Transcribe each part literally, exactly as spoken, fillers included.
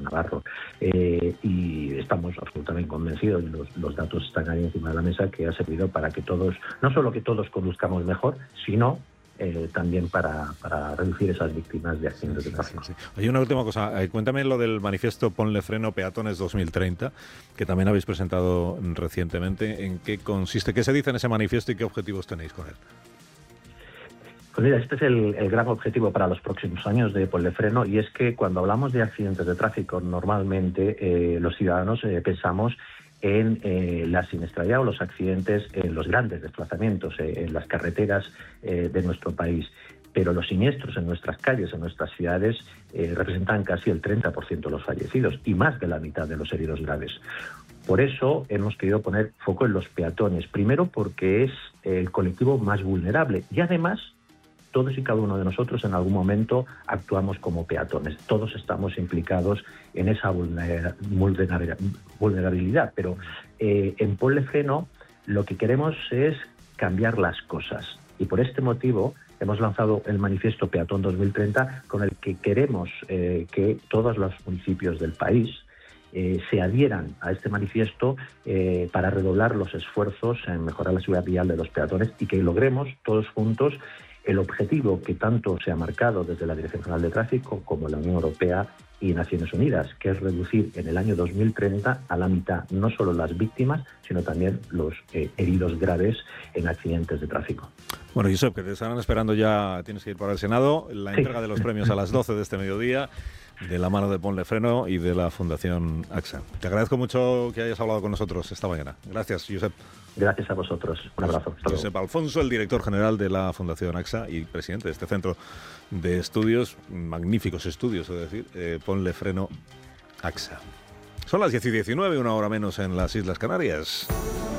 Navarro. Eh, y estamos absolutamente convencidos, y los, los datos están ahí encima de la mesa, que ha servido para que todos, no solo que todos conduzcamos mejor, sino Eh, también para, para reducir esas víctimas de accidentes de tráfico. Sí, sí, sí. Oye, una última cosa, eh, cuéntame lo del manifiesto Ponle Freno Peatones dos mil treinta, que también habéis presentado recientemente. ¿En qué consiste? ¿Qué se dice en ese manifiesto y qué objetivos tenéis con él? Pues mira, este es el, el gran objetivo para los próximos años de Ponle Freno, y es que cuando hablamos de accidentes de tráfico, normalmente eh, los ciudadanos eh, pensamos en eh, la siniestralidad o los accidentes en los grandes desplazamientos, eh, en las carreteras eh, de nuestro país. Pero los siniestros en nuestras calles, en nuestras ciudades, eh, representan casi el treinta por ciento de los fallecidos y más de la mitad de los heridos graves. Por eso hemos querido poner foco en los peatones. Primero porque es el colectivo más vulnerable y además todos y cada uno de nosotros en algún momento actuamos como peatones. Todos estamos implicados en esa vulnerabilidad. Pero eh, en Ponle Freno lo que queremos es cambiar las cosas. Y por este motivo hemos lanzado el manifiesto Peatón dos mil treinta, con el que queremos eh, que todos los municipios del país eh, se adhieran a este manifiesto eh, para redoblar los esfuerzos en mejorar la seguridad vial de los peatones y que logremos todos juntos el objetivo que tanto se ha marcado desde la Dirección General de Tráfico como la Unión Europea y Naciones Unidas, que es reducir en el año dos mil treinta a la mitad no solo las víctimas, sino también los eh, heridos graves en accidentes de tráfico. Bueno, Josep, que te estarán esperando ya, tienes que ir para el Senado, la Sí. entrega de los premios a las doce de este mediodía, de la mano de Ponle Freno y de la Fundación AXA. Te agradezco mucho que hayas hablado con nosotros esta mañana. Gracias, Josep. Gracias a vosotros. Un abrazo. Hasta Josep luego. Alfonso, el director general de la Fundación AXA y presidente de este centro de estudios, magníficos estudios, es decir, eh, Ponle Freno AXA. Son las diez y diecinueve, una hora menos en las Islas Canarias.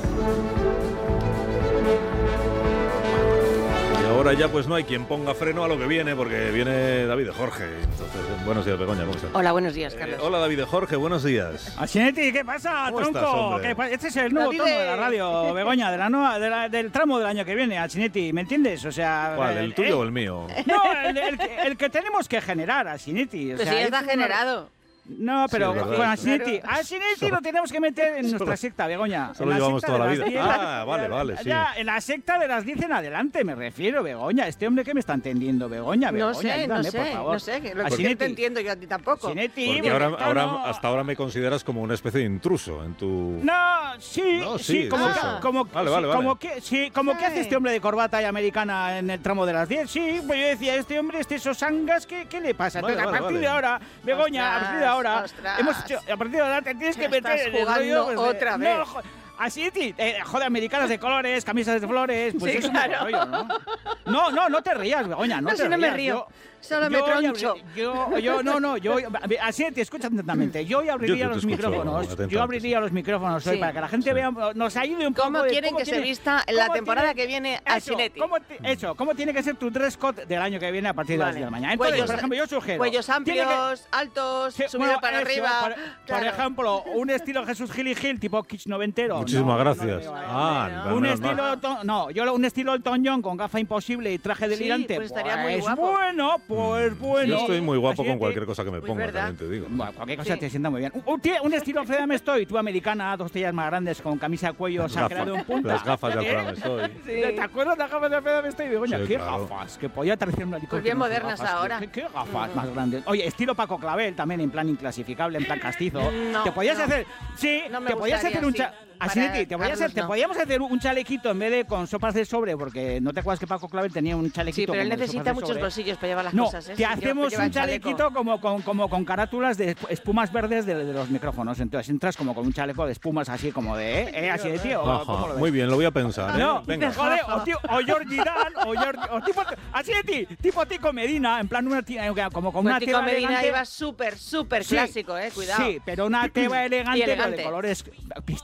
Y ahora ya pues no hay quien ponga freno a lo que viene, porque viene David de Jorge. Entonces, buenos días, Begoña, ¿cómo estás? Hola, buenos días, Eh, Carlos. hola, David de Jorge, buenos días. Asinetti, ¿qué pasa, ¿Cómo tronco? estás, hombre? ¿Qué pa- este es el nuevo David. tono de la radio, Begoña, de la nueva, de la- del tramo del año que viene, Asinetti, ¿me entiendes? O sea, ¿Cuál, el eh, tuyo eh, o el mío? No, el, el que, el que tenemos que generar, Asinetti. O Pues sea, sí, ya es está una- generado. No, pero Sí, es verdad, con eso. Asinetti. Claro. Asinetti lo tenemos que meter en nuestra secta, Begoña. Solo En la llevamos secta toda la de vida. las diez- Ah, vale, vale, sí. Ya, en la secta de las diez en adelante, me refiero, Begoña. Este hombre que me está entendiendo, Begoña. No Begoña, sé, no ayúdame, por sé, favor. no sé. Que lo que Asinetti. no te entiendo yo a ti tampoco. Asinetti, Porque ahora, porque, ahora, no, hasta ahora me consideras como una especie de intruso en tu... No, sí, No, sí, sí, como, es que, eso. como, Vale, sí, vale, vale. como que, sí, como que Sí. hace este hombre de corbata y americana en el tramo de las diez. Sí, pues yo decía, este hombre, este Sosangas, ¿qué, qué le pasa? Vale, Entonces, vale, a partir vale. de ahora, Begoña, a partir de ahora, Ostras, hemos hecho, a partir de ahora te tienes Ya que meter estás en el jugando rollo, pues, de- otra no, vez. jo- Así, ti- eh, joder, americanas de colores, camisas de flores, pues Sí, es un claro. buen rollo, ¿no? No, no, no te rías, Begoña, no, No, te si no me rías. río, Yo- solo me yo hoy troncho. abri- Yo, yo, no, no, yo, así te escucha atentamente. Yo hoy abriría Yo te los escucho micrófonos, atentamente, yo abriría los micrófonos hoy Sí. para que la gente Sí. vea, nos ayude un poco. ¿Cómo de quieren que se tiene- vista en la cómo temporada tiene- que viene eso, Asinetti? ¿cómo, ti- eso, ¿cómo tiene que ser tu dress code del año que viene a partir de las Vale. diez de la mañana? Entonces, Cuellos- por ejemplo, yo sugiero. Cuellos tiene que- amplios, altos, Sí, subido bueno, para eso, arriba. Por, por Claro. ejemplo, un estilo Jesús Gil y Gil, tipo kitsch noventero. Muchísimas No, no gracias. le veo ahí. ah, no. pero Un menos mal. estilo, Elton- no, yo lo- un estilo Elton John con gafa imposible y traje delirante. pues estaría muy guapo. Bueno, pues bueno. Yo estoy muy guapo Así con que- cualquier cosa que me Pues ponga, verdad. también te digo. Bueno, cualquier cosa Sí. te sienta muy bien. Un, un, tie- un estilo Alfredo me estoy, tú americana, dos tallas más grandes, con camisa de cuello Las exagerado en gafas, punta. las gafas de ¿Eh? Alfredo me estoy. Sí. ¿Te acuerdas de las gafas de Alfredo me estoy? Begoña, Sí, qué claro. gafas, que podía aterrizar un helicóptero Pues bien con sus modernas gafas, ahora. ¿Qué, qué gafas más grandes? Oye, estilo Paco Clavel también, en plan inclasificable, en plan castizo. No, te podías no. hacer, sí, No me te podías gustaría hacer un así. cha- Para Asinetti, te, podías Carlos, hacer- te no. podíamos hacer un chalequito en vez de con sopas de sobre, porque no te acuerdas que Paco Clavel tenía un Sí, chalequito. pero él como de necesita sopas de muchos sobre. bolsillos para llevar las No, cosas, ¿eh? te Si lleva- hacemos lleva un el chaleco. chalequito como con, como con carátulas de esp- espumas verdes de, de los micrófonos. Entonces entras como con un chaleco de espumas así como de, ¿eh? ¿Eh? Así de tío. ¿o Ajá, ¿cómo lo ves? muy bien, lo voy a pensar. ¿eh? No, Venga. joder, o, tío, o Georgie Dan, o, Georgie, o tipo, así de ti, tipo Tico Medina, en plan una tía, como con Pues una Tico tela Medina elegante. iba súper, súper Sí, clásico, ¿eh? Cuidado. Sí, pero una teba elegante, pero elegante. de colores pistacho,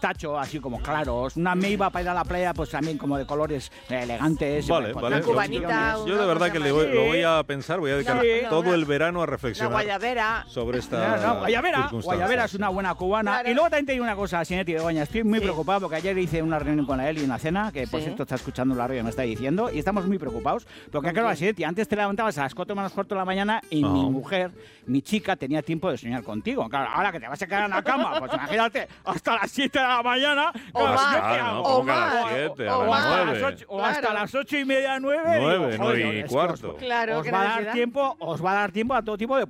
así como claros. Una meiba para ir a la playa, pues también como de colores eh, elegantes. Vale, pues, vale. Una cubanita, Yo de verdad que le voy, lo voy a pensar, voy a dedicar Sí. todo Una- el verano a Una reflexionar guayabera. sobre esta No, no, Guayabera, circunstancia. Guayabera es una buena cubana. Claro. Y luego también te digo una cosa, Sinetti de Begoña, estoy muy Sí. preocupado porque ayer hice una reunión con la Eli, una cena, que por Sí. cierto está escuchando la radio y me está diciendo, y estamos muy preocupados. Porque claro, quién? Sinetti, antes te levantabas a las cuatro menos cuarto de la mañana y Ajá. mi mujer, mi chica, tenía tiempo de soñar contigo. Claro, ahora que te vas a quedar en la cama, pues imagínate, hasta las siete de la mañana. O claro, más, ¿yo qué Claro, hago? no, o como que a las más, siete, a o las O hasta, las nueve. ocho, o hasta Claro. las ocho y media, nueve. Nueve, digo, nueve joder, y es que cuarto. os- Claro, os qué va a dar necesidad. tiempo, os va a dar tiempo a todo tipo de